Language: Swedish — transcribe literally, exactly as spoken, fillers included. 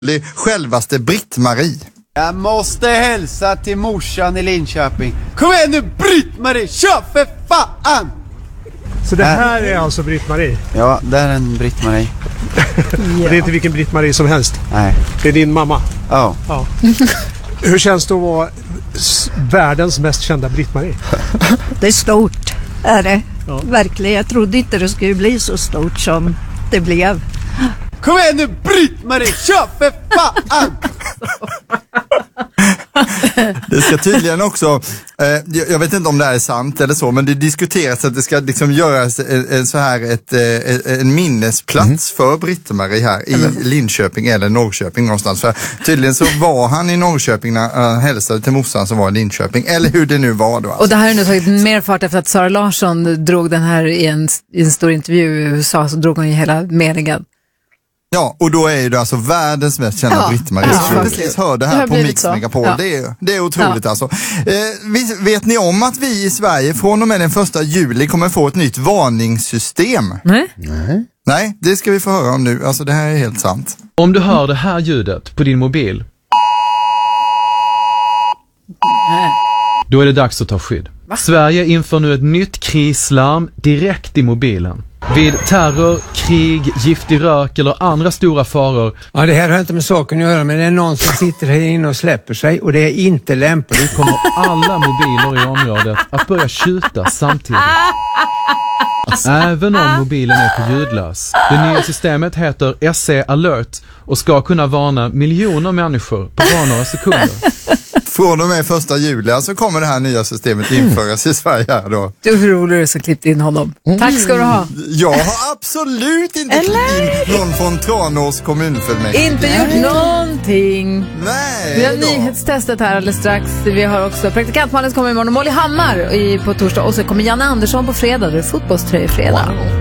Självaste Britt-Marie. Jag måste hälsa till morsan i Linköping. Kom igen nu, Britt-Marie, kör för fan! Så det här är alltså Britt-Marie? Ja, det är en Britt-Marie. Ja. Det är inte vilken Britt-Marie som helst? Nej. Det är din mamma? Oh. Ja. Hur känns det att vara världens mest kända Britt-Marie? Det är stort, är det. Ja. Verkligen, jag trodde inte det skulle bli så stort som det blev. Kom igen nu, Britt-Marie, kör för fan! Det ska tydligen också, eh, jag vet inte om det här är sant eller så, men det diskuteras att det ska liksom göras en, en, så här ett, eh, en minnesplats mm. för Britt-Marie här i mm. Linköping eller Norrköping någonstans. För tydligen så var han i Norrköping när han hälsade till morsan som var i Linköping, eller hur det nu var då. Alltså. Och det här har nu tagit mer fart efter att Sara Larsson drog den här i en, i en stor intervju i U S A, så drog hon ju hela meningen. Ja, och då är det alltså världens mest kända ja. Britt-Marie. Ja, precis. Hör det här det på Mix Megapol. Ja. Det, är, det är otroligt ja. alltså. Eh, vet ni om att vi i Sverige från och med den första juli kommer få ett nytt varningssystem? Nej. Nej. Nej, det ska vi få höra om nu. Alltså det här är helt sant. Om du hör det här ljudet på din mobil, Nej. då är det dags att ta skydd. Va? Sverige inför nu ett nytt krislarm direkt i mobilen. Vid terror, krig, giftig rök eller andra stora faror. Ja, det här har inte med saken att göra, men det är någon som sitter här inne och släpper sig och det är inte lämpligt. Kommer alla mobiler i området att börja tjuta samtidigt. Även om mobilen är på ljudlös. Det nya systemet heter S C Alert och ska kunna varna miljoner människor på bara några sekunder. Från och med första juli så kommer det här nya systemet införas i Sverige här då. Du, hur roligt du så klippt in honom. Mm. Tack ska du ha. Jag har absolut inte klippt in någon från Tranås kommunfullmäktige. Inte gjort någonting. Nej. Vi har nyhetstestet här alldeles strax. Vi har också praktikantmannen som kommer imorgon och Molly Hammar i, på torsdag. Och så kommer Janne Andersson på fredag. Det är fotbollströjefredag. Wow.